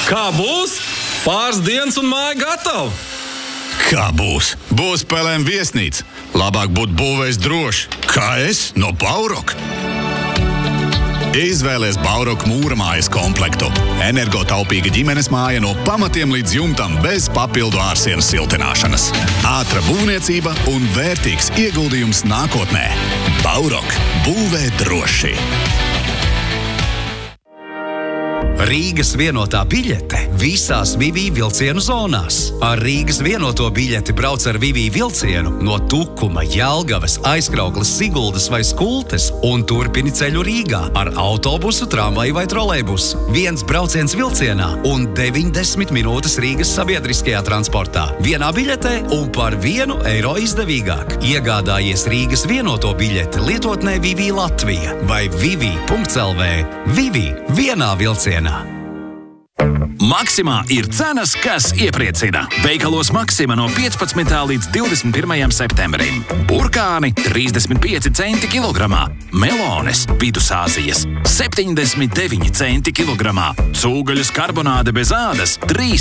Kā būs? Pāris dienas un māja gatava. Kā būs? Būs PLM viesnīca. Labāk būt būvējis droši. Kā es no Bauroka. Izvēlies Bauroka mūra mājas komplektu. Energotaupīga ģimenes māja no pamatiem līdz jumtam bez papildu ārsienas siltināšanas. Ātra būvniecība un vērtīgs ieguldījums nākotnē. Bauroka. Būvē droši. Rīgas vienotā biļete visās Vivī vilcienu zonās. Ar Rīgas vienoto biļeti brauc ar Vivī vilcienu no Tukuma, Jelgavas, Aizkraukles, Siguldas vai Skultes un turpini ceļu Rīgā ar autobusu, tramvaju vai trolejbusu. 1 brauciens vilcienā un 90 minūtes Rīgas sabiedriskajā transportā. Vienā biļetē un par €1 izdevīgāk. Iegādājies Rīgas vienoto biļeti lietotnē Vivī Latvija vai vivi.lv. Vivī vienā vilcienā. Maksimā ir cenas, kas iepriecina. Veikalos Maksima no 15. līdz 21. septembrim. Burkāni 35 centi kilogramā. Melones Vidusāzijas 79 centi kilogramā. Cūgaļas karbonāde bez ādas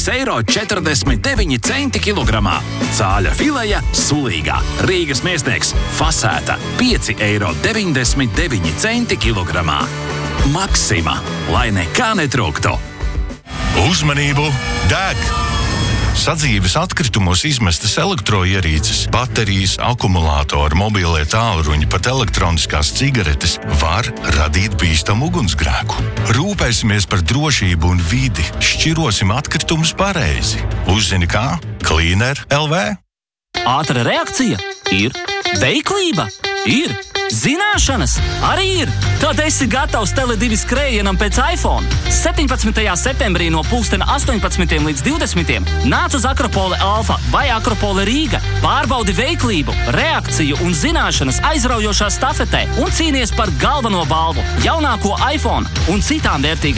3,49 centi kilogramā. Cāļa fileja sulīgā. Rīgas miesnieks Fasēta 5,99 centi kilogramā. Maksima, lai nekā netrūktu. Uzmanību! Deg! Sadzīves atkritumos izmestas elektroierīces, baterijas, akumulātori, mobilie tālruņi, pat elektroniskās cigaretes var radīt bīstamu ugunsgrēku. Rūpēsimies par drošību un vidi, šķirosim atkritumus pareizi. Uzzini kā? Cleaner LV. Ātra reakcija ir. Veiklība ir. Zināšanas arī ir. Tad esi gatavs Tele2 skrējienam pēc iPhone. 17. septembrī no 18. līdz 20. nāc uz Akropole Alfa vai Akropole Rīga. Pārbaudi veiklību, reakciju un zināšanas aizraujošā stafetē un cīnies par galveno balvu, jaunāko iPhone un citām vērtīgām